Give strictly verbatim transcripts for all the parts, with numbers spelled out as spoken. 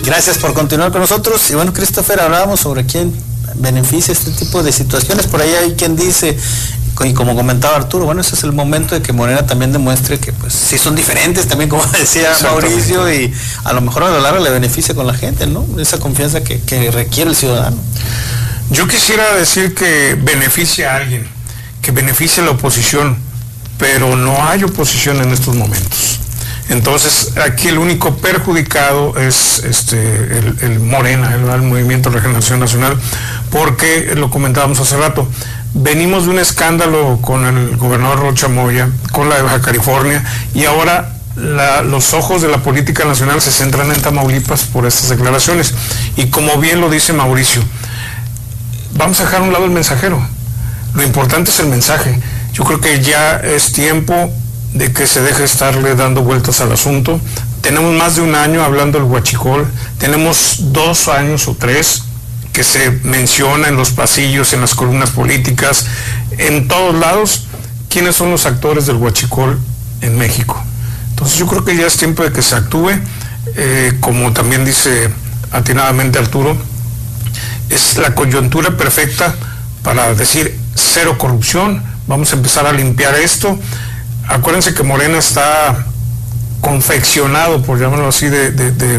Gracias por continuar con nosotros. Y bueno, Christopher, hablábamos sobre quién beneficia este tipo de situaciones. Por ahí hay quien dice, y como comentaba Arturo, bueno, ese es el momento de que Morena también demuestre que pues sí son diferentes también, como decía Mauricio, y a lo mejor a la larga le beneficia con la gente, ¿no? Esa confianza que, que requiere el ciudadano. Yo quisiera decir que beneficia a alguien, que beneficia a la oposición, pero no hay oposición en estos momentos. Entonces, aquí el único perjudicado es este el, el Morena, el, el Movimiento de Regeneración Nacional, porque lo comentábamos hace rato, venimos de un escándalo con el gobernador Rocha Moya, con la de Baja California, y ahora la, los ojos de la política nacional se centran en Tamaulipas por estas declaraciones. Y como bien lo dice Mauricio, vamos a dejar a un lado el mensajero. Lo importante es el mensaje. Yo creo que ya es tiempo de que se deje estarle dando vueltas al asunto. Tenemos más de un año hablando del huachicol, tenemos dos años o tres que se menciona en los pasillos, en las columnas políticas, en todos lados, quiénes son los actores del huachicol en México. Entonces yo creo que ya es tiempo de que se actúe, eh, como también dice atinadamente Arturo, es la coyuntura perfecta para decir cero corrupción, vamos a empezar a limpiar esto. Acuérdense que Morena está confeccionado, por llamarlo así, de, de, de,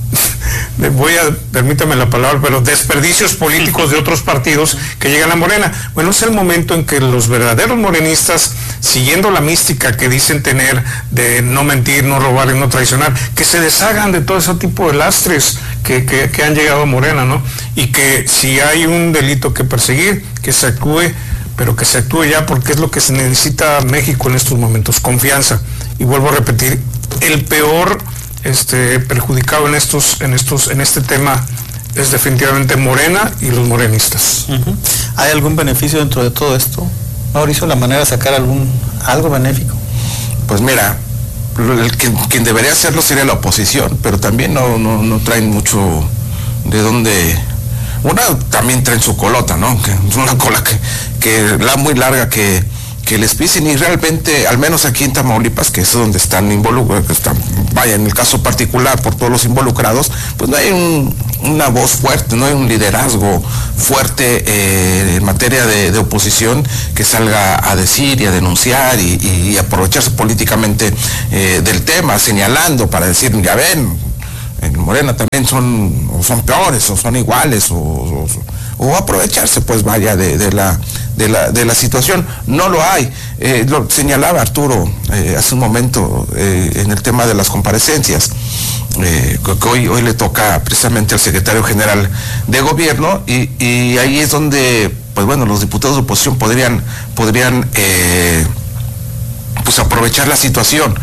de, voy a, permítame la palabra, pero desperdicios políticos de otros partidos que llegan a Morena. Bueno, es el momento en que los verdaderos morenistas, siguiendo la mística que dicen tener de no mentir, no robar y no traicionar, que se deshagan de todo ese tipo de lastres que, que, que han llegado a Morena, ¿no? Y que si hay un delito que perseguir, que se actúe, pero que se actúe ya, porque es lo que se necesita México en estos momentos, confianza. Y vuelvo a repetir, el peor este, perjudicado en estos, en estos, en este tema es definitivamente Morena y los morenistas. Uh-huh. ¿Hay algún beneficio dentro de todo esto, Mauricio, la manera de sacar algún algo benéfico? Pues mira, el, quien, quien debería hacerlo sería la oposición, pero también no, no, no traen mucho de dónde. Una también traen su colota, ¿no? Que es una cola que, que la muy larga que, que les pisen, y realmente, al menos aquí en Tamaulipas, que es donde están involucrados, están, vaya, en el caso particular por todos los involucrados, pues no hay un, una voz fuerte, no hay un liderazgo fuerte eh, en materia de, de oposición que salga a decir y a denunciar y, y, y aprovecharse políticamente eh, del tema, señalando para decir, ya ven, en Morena también son, o son peores, o son iguales, o, o, o aprovecharse, pues vaya, de, de, la, de, la, de la situación. No lo hay. Eh, lo señalaba Arturo eh, hace un momento eh, en el tema de las comparecencias, eh, que hoy, hoy le toca precisamente al secretario general de gobierno, y, y ahí es donde, pues bueno, los diputados de oposición podrían, podrían eh, pues aprovechar la situación.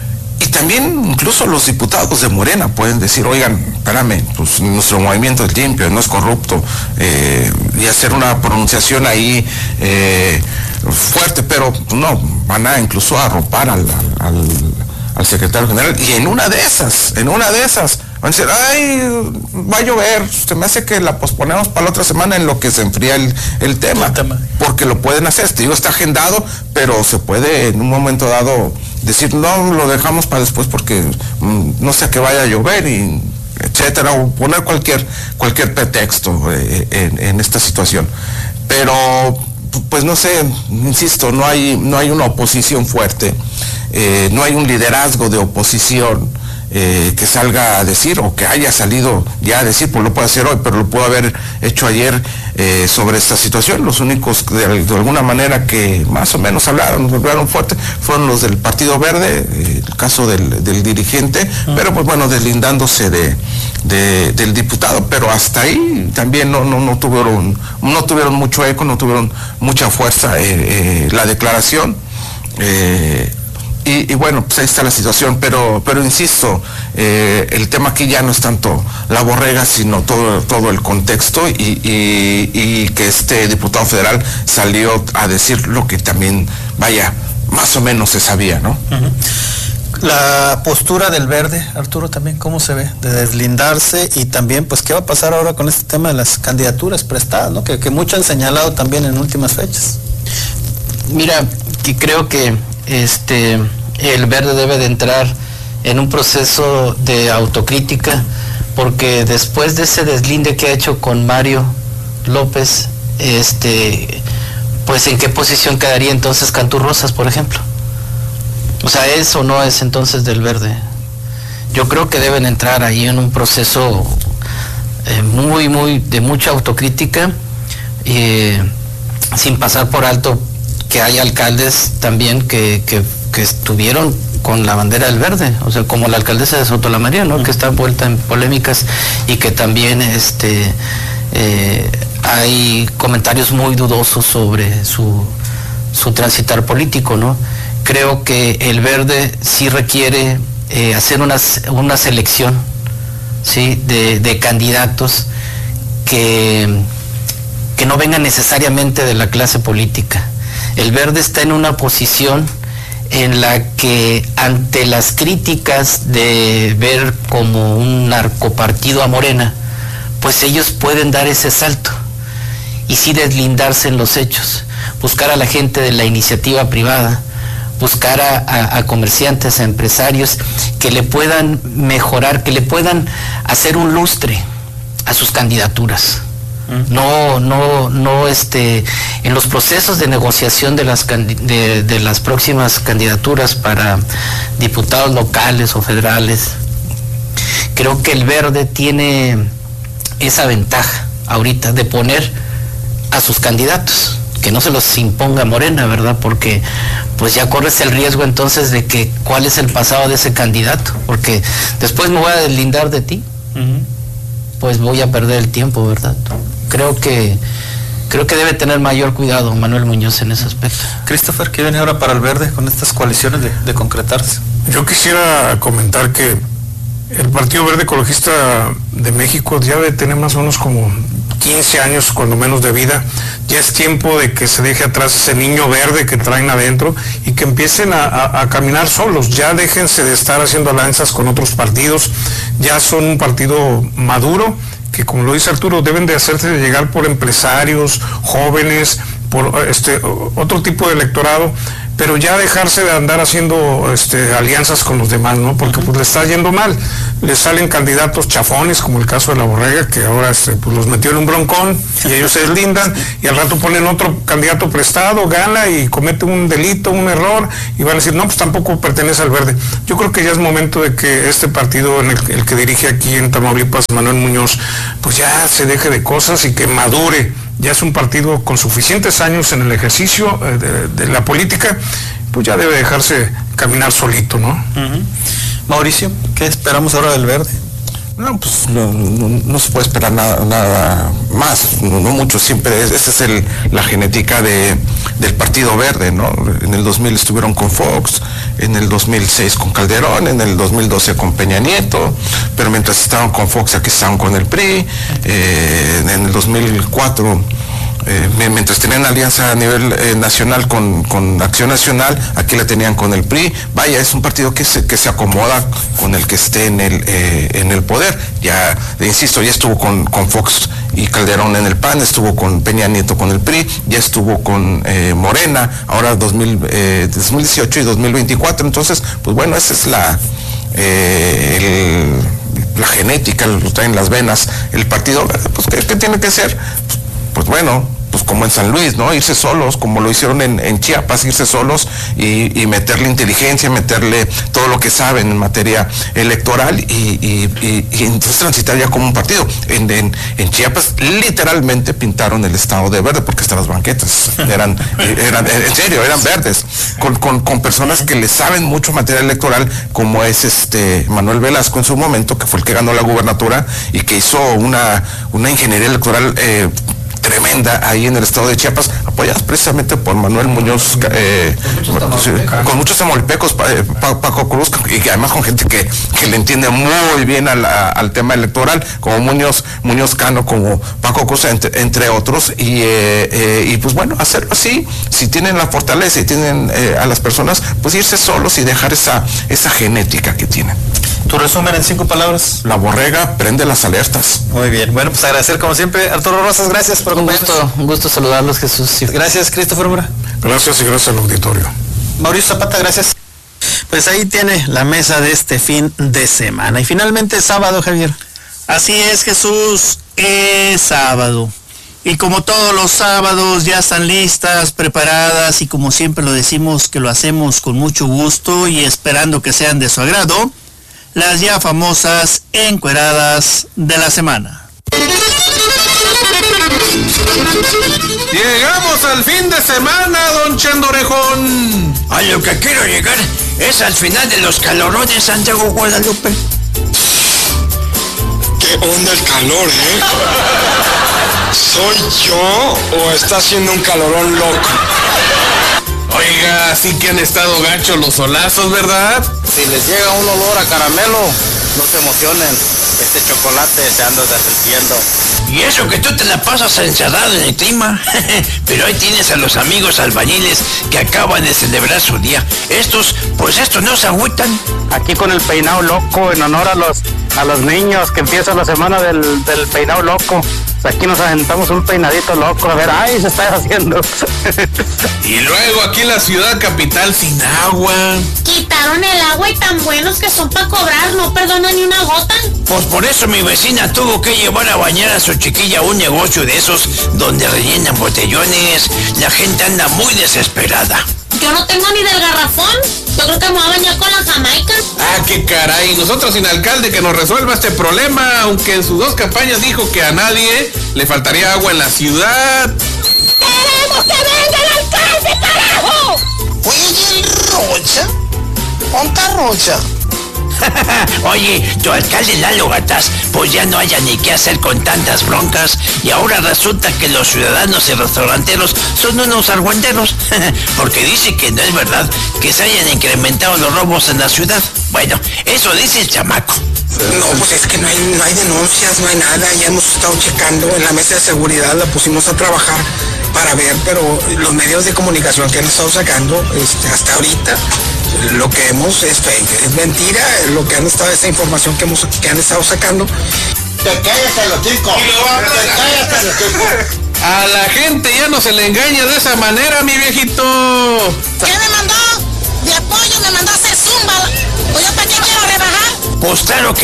Y también incluso los diputados de Morena pueden decir, oigan, espérame, pues nuestro movimiento es limpio, no es corrupto, eh, y hacer una pronunciación ahí eh, fuerte, pero no, van a incluso arropar al, al, al secretario general, y en una de esas, en una de esas, van a decir, ay, va a llover, se me hace que la posponemos para la otra semana en lo que se enfría el, el tema, el tema, porque lo pueden hacer, te digo, está agendado, pero se puede en un momento dado decir, no, lo dejamos para después porque mmm, no sé que vaya a llover, y etcétera, o poner cualquier cualquier pretexto eh, en, en esta situación. Pero pues no sé, insisto, no hay no hay una oposición fuerte, eh, no hay un liderazgo de oposición eh, que salga a decir, o que haya salido ya a decir, pues lo puede hacer hoy, pero lo pudo haber hecho ayer eh, sobre esta situación. Los únicos de, de alguna manera que más o menos hablaron, hablaron fuerte, fueron los del Partido Verde, eh, el caso del, del dirigente, uh-huh. pero pues bueno, deslindándose de, de, del diputado, pero hasta ahí también no, no, no tuvieron, no tuvieron mucho eco, no tuvieron mucha fuerza eh, eh, la declaración. Eh, Y, y bueno, pues ahí está la situación, pero pero insisto, eh, el tema aquí ya no es tanto la borrega, sino todo todo el contexto, y, y, y que este diputado federal salió a decir lo que también, vaya, más o menos se sabía, ¿no? Uh-huh. La postura del Verde, Arturo, también, ¿cómo se ve? De deslindarse, y también, pues, ¿qué va a pasar ahora con este tema de las candidaturas prestadas, ¿no? Que, que muchos han señalado también en últimas fechas. Mira, que creo que este el Verde debe de entrar en un proceso de autocrítica, porque después de ese deslinde que ha hecho con Mario López, este, pues en qué posición quedaría entonces Cantú Rosas, por ejemplo. O sea, ¿es o no es entonces del Verde? Yo creo que deben entrar ahí en un proceso eh, muy, muy, de mucha autocrítica, eh, sin pasar por alto que hay alcaldes también que, que, que estuvieron con la bandera del Verde, o sea, como la alcaldesa de Soto la María, ¿no? Uh-huh. Que está envuelta en polémicas y que también este eh, hay comentarios muy dudosos sobre su, su transitar político, ¿no? Creo que el Verde sí requiere eh, hacer una, una selección, ¿sí? de, de candidatos que, que no vengan necesariamente de la clase política. El Verde está en una posición en la que ante las críticas de ver como un narcopartido a Morena, pues ellos pueden dar ese salto y sí deslindarse en los hechos, buscar a la gente de la iniciativa privada, buscar a, a, a comerciantes, a empresarios que le puedan mejorar, que le puedan hacer un lustre a sus candidaturas. No, no, no, este, en los procesos de negociación de las de, de las próximas candidaturas para diputados locales o federales, creo que el Verde tiene esa ventaja ahorita de poner a sus candidatos, que no se los imponga Morena, ¿verdad? Porque pues ya corres el riesgo entonces de que cuál es el pasado de ese candidato, porque después me voy a deslindar de ti, uh-huh. pues voy a perder el tiempo, ¿verdad? Creo que creo que debe tener mayor cuidado Manuel Muñoz en ese aspecto. Christopher, ¿qué viene ahora para el Verde con estas coaliciones de, de concretarse? Yo quisiera comentar que el Partido Verde Ecologista de México ya debe tener más o menos como quince años, cuando menos, de vida. Ya es tiempo de que se deje atrás ese niño verde que traen adentro y que empiecen a, a, a caminar solos. Ya déjense de estar haciendo alianzas con otros partidos. Ya son un partido maduro, que, como lo dice Arturo, deben de hacerse de llegar por empresarios, jóvenes, por este otro tipo de electorado, pero ya dejarse de andar haciendo este, alianzas con los demás, ¿no? Porque pues le está yendo mal. Le salen candidatos chafones, como el caso de La Borrega, que ahora este, pues, los metió en un broncón y ellos se deslindan, y al rato ponen otro candidato prestado, gana y comete un delito, un error, y van a decir, no, pues tampoco pertenece al Verde. Yo creo que ya es momento de que este partido, en el, el que dirige aquí en Tamaulipas Manuel Muñoz, pues ya se deje de cosas y que madure. Ya es un partido con suficientes años en el ejercicio eh, de, de la política, pues ya debe dejarse caminar solito, ¿no? Uh-huh. Mauricio, ¿qué esperamos ahora del Verde? No, pues no, no, no se puede esperar nada, nada más, no, no mucho, siempre, es, esa es el, la genética de, del Partido Verde, ¿no? En el dos mil estuvieron con Fox, en el dos mil seis con Calderón, en el dos mil doce con Peña Nieto, pero mientras estaban con Fox aquí estaban con el P R I, eh, en el dos mil cuatro... Eh, mientras tenían alianza a nivel eh, nacional con, con Acción Nacional, aquí la tenían con el P R I. Vaya, es un partido que se, que se acomoda con el que esté en el eh, en el poder. Ya, insisto, ya estuvo con, con Fox y Calderón en el P A N, estuvo con Peña Nieto con el P R I, ya estuvo con eh, Morena, ahora dos mil, eh, dos mil dieciocho y dos mil veinticuatro. Entonces, pues bueno, esa es la eh, el, la genética, lo traen las venas. El partido, pues, ¿qué, qué tiene que ser? Pues bueno, pues como en San Luis, ¿no? Irse solos, como lo hicieron en, en Chiapas, irse solos y, y meterle inteligencia, meterle todo lo que saben en materia electoral y, y, y, y entonces transitar ya como un partido. En, en, en Chiapas literalmente pintaron el estado de verde porque hasta las banquetas eran, eran en serio, eran verdes, con, con, con personas que le saben mucho materia electoral, como es este Manuel Velasco en su momento, que fue el que ganó la gubernatura y que hizo una, una ingeniería electoral eh, tremenda ahí en el estado de Chiapas, apoyadas precisamente por Manuel Muñoz, eh, con muchos tamaulipecos, eh, Paco Cruz, y además con gente que, que le entiende muy bien al, a, al tema electoral, como Muñoz, Muñoz Cano, como Paco Cruz, entre, entre otros, y, eh, eh, y pues bueno, hacerlo así, si tienen la fortaleza y tienen eh, a las personas, pues irse solos y dejar esa, esa genética que tienen. ¿Tu resumen en cinco palabras? La Borrega prende las alertas. Muy bien, bueno, pues agradecer como siempre, Arturo Rosas, gracias por un gusto, un gusto saludarlos, Jesús. Gracias, Christopher Mura. Gracias y gracias al auditorio. Mauricio Zapata, gracias. Pues ahí tiene la mesa de este fin de semana. Y finalmente sábado, Javier. Así es, Jesús, es sábado. Y como todos los sábados ya están listas, preparadas y como siempre lo decimos que lo hacemos con mucho gusto y esperando que sean de su agrado, las ya famosas encueradas de la semana. Llegamos al fin de semana, don Chendo Orejón. A lo que quiero llegar es al final de los calorones, Santiago Guadalupe. ¿Qué onda el calor, eh? ¿Soy yo o está haciendo un calorón loco? Oiga, sí que han estado gachos los solazos, ¿verdad? Si les llega un olor a caramelo, no se emocionen, este chocolate se anda derritiendo. Y eso que tú te la pasas encerrado en el clima. Pero ahí tienes a los amigos albañiles que acaban de celebrar su día. Estos, pues estos no se agüitan. Aquí con el peinado loco en honor a los a los niños que empieza la semana del, del peinado loco. Pues aquí nos aventamos un peinadito loco, a ver, ay, se está haciendo. Y luego aquí en la ciudad capital sin agua. Quitaron el agua y tan buenos que son para cobrar, no perdonan ni una gota. Pues por eso mi vecina tuvo que llevar a bañar a su chiquilla a un negocio de esos donde rellenan botellones. La gente anda muy desesperada. Yo no tengo ni del garrafón. Yo creo que me voy a bañar con la Jamaica. Ah, qué caray. Nosotros sin alcalde que nos resuelva este problema, aunque en sus dos campañas dijo que a nadie le faltaría agua en la ciudad. ¡Queremos que venga el alcalde, carajo! Oye, Rocha. Ponta Rocha. Oye, tu alcalde Lalo Gatás, pues ya no haya ni qué hacer con tantas broncas y ahora resulta que los ciudadanos y restauranteros son unos argüenderos, porque dice que no es verdad que se hayan incrementado los robos en la ciudad. Bueno, eso dice el chamaco. No, pues es que no hay, no hay denuncias, no hay nada, ya hemos estado checando, en la mesa de seguridad la pusimos a trabajar para ver, pero los medios de comunicación que han estado sacando este, hasta ahorita, lo que hemos es fake, es mentira, lo que han estado, esa información que, hemos, que han estado sacando. Te cállate los chicos, te cállate los chicos. A la gente ya no se le engaña de esa manera, mi viejito. ¿Qué me mandó? De apoyo me mandó a hacer zumba. ¿O yo para qué quiero rebajar? Pues claro que